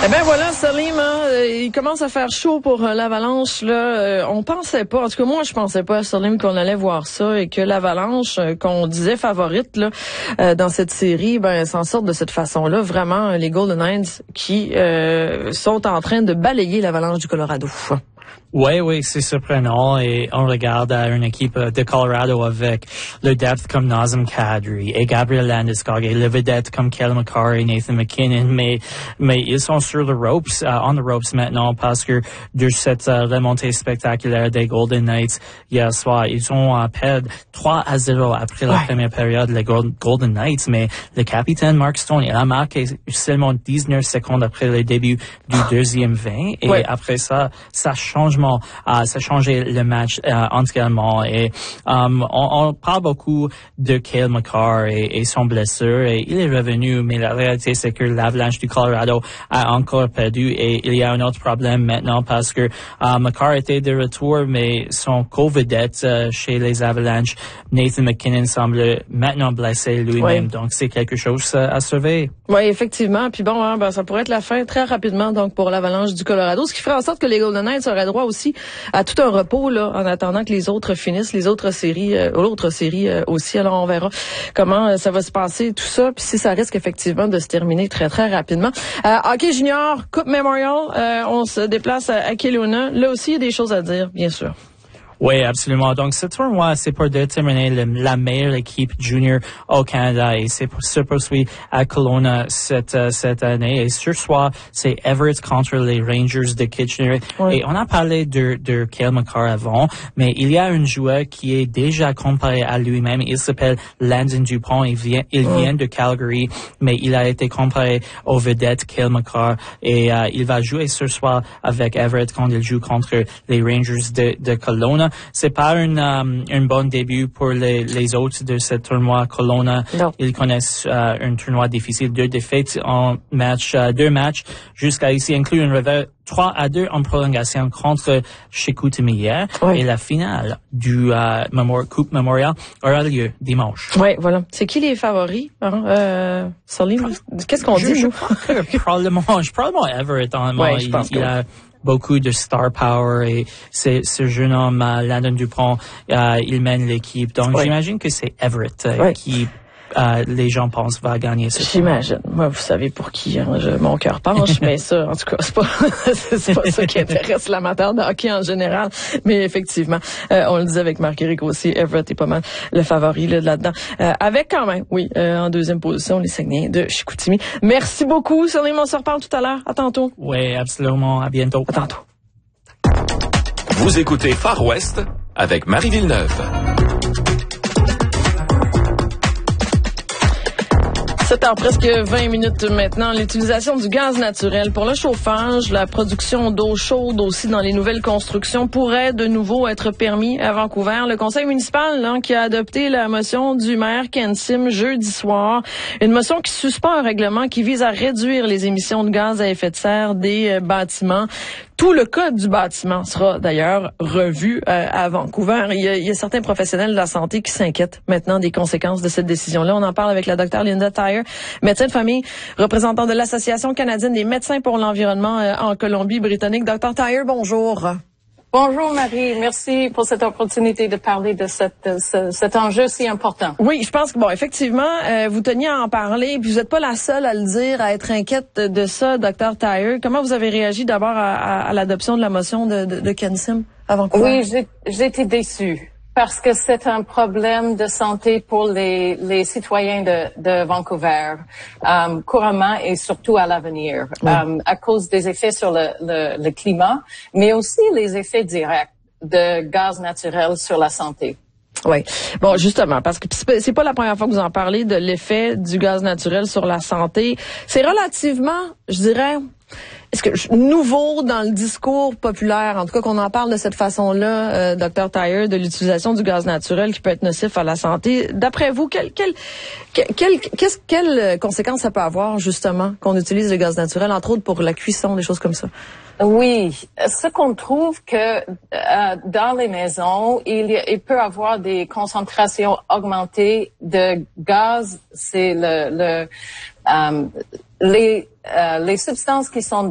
Eh ben voilà, Salim, il commence à faire chaud pour l'Avalanche. Là, on pensait pas, en tout cas moi je pensais pas, Salim, qu'on allait voir ça et que l'Avalanche, qu'on disait favorite là dans cette série, s'en sortent de cette façon-là. Vraiment, les Golden Knights qui sont en train de balayer l'Avalanche du Colorado. Oui, c'est surprenant et on regarde une équipe de Colorado avec le depth comme Nazem Kadri et Gabriel Landeskog et le vedette comme Cale Makar et Nathan MacKinnon, mais ils sont sur the ropes, on the ropes maintenant parce que de cette remontée spectaculaire des Golden Knights hier soir, ils ont perdu 3-0 après la première période, les Golden Knights, mais le capitaine Mark Stone, il a marqué seulement 19 secondes après le début du deuxième 20 et après ça a changé le match entièrement et on parle beaucoup de Cale Makar et son blessure et il est revenu, mais la réalité c'est que l'Avalanche du Colorado a encore perdu et il y a un autre problème maintenant parce que Makar était de retour, mais son co-vedette chez les Avalanches, Nathan MacKinnon, semble maintenant blessé lui-même, donc c'est quelque chose à surveiller. Oui, effectivement. Puis bon, ça pourrait être la fin très rapidement donc pour l'Avalanche du Colorado, ce qui ferait en sorte que les Golden Knights auraient droit aussi à tout un repos là en attendant que les autres finissent, les autres séries, l'autre série aussi. Alors on verra comment ça va se passer tout ça, puis si ça risque effectivement de se terminer très très rapidement. Hockey junior, Coupe Memorial, on se déplace à Kelowna. Là aussi il y a des choses à dire, bien sûr. Oui, absolument. Donc, ce tournoi, c'est pour déterminer la meilleure équipe junior au Canada et c'est se poursuit à Kelowna cette année. Et ce soir, c'est Everett contre les Rangers de Kitchener. Oui. Et on a parlé de Cale Makar avant, mais il y a un joueur qui est déjà comparé à lui-même. Il s'appelle Landon Dupont. Il vient de Calgary, mais il a été comparé aux vedettes Cale Makar et il va jouer ce soir avec Everett quand il joue contre les Rangers de Kelowna. C'est pas un bon début pour les autres de ce tournoi Kelowna. Ils connaissent un tournoi difficile, 2 défaites en deux matchs jusqu'à ici, inclut un revers 3-2 en prolongation contre Chicoutimi hier. Et la finale du Coupe Memorial aura lieu dimanche. Oui, voilà. C'est qui les favoris? Salim, qu'est-ce qu'on dit? Je crois que probablement Everett. Il a beaucoup de star power et ce jeune homme, Landon Dupont, il mène l'équipe. Donc, j'imagine que c'est Everett qui, les gens pensent, va gagner ce tournoi. J'imagine. Moi, vous savez pour qui mon cœur penche, mais ça, en tout cas, c'est pas ça qui intéresse l'amateur de hockey en général. Mais effectivement, on le disait avec Marc-Éric aussi, Everett est pas mal le favori là-dedans. Avec quand même, en deuxième position, les Saguenayens de Chicoutimi. Merci beaucoup, Salim, on se reparle tout à l'heure. À tantôt. Oui, absolument. À bientôt. À tantôt. Vous écoutez Far West avec Marie Villeneuve. 7h presque 20 minutes maintenant. L'utilisation du gaz naturel pour le chauffage, la production d'eau chaude aussi dans les nouvelles constructions pourrait de nouveau être permis à Vancouver. Le conseil municipal qui a adopté la motion du maire Ken Sim jeudi soir, une motion qui suspend un règlement qui vise à réduire les émissions de gaz à effet de serre des bâtiments. Tout le code du bâtiment sera d'ailleurs revu à Vancouver. Il y a certains professionnels de la santé qui s'inquiètent maintenant des conséquences de cette décision-là. On en parle avec la docteure Linda Tyre, médecin de famille, représentant de l'Association canadienne des médecins pour l'environnement en Colombie-Britannique. Docteur Tyre, bonjour. Bonjour Marie, merci pour cette opportunité de parler de cet enjeu si important. Oui, je pense que effectivement, vous teniez à en parler, puis vous n'êtes pas la seule à le dire, à être inquiète de ça, Dr. Tyre. Comment vous avez réagi d'abord à l'adoption de la motion de Ken Sim à Vancouver? Oui, j'ai été déçue parce que c'est un problème de santé pour les citoyens de Vancouver, couramment et surtout à l'avenir, à cause des effets sur le climat, mais aussi les effets directs de gaz naturel sur la santé. Oui. Bon, justement, parce que c'est pas la première fois que vous en parlez de l'effet du gaz naturel sur la santé. C'est relativement, je dirais, est-ce que nouveau dans le discours populaire, en tout cas qu'on en parle de cette façon-là, Dr. Tyre, de l'utilisation du gaz naturel qui peut être nocif à la santé. D'après vous, quelles conséquences ça peut avoir justement qu'on utilise le gaz naturel, entre autres pour la cuisson, des choses comme ça? Oui, ce qu'on trouve que dans les maisons, il peut avoir des concentrations augmentées de gaz. C'est les substances qui sont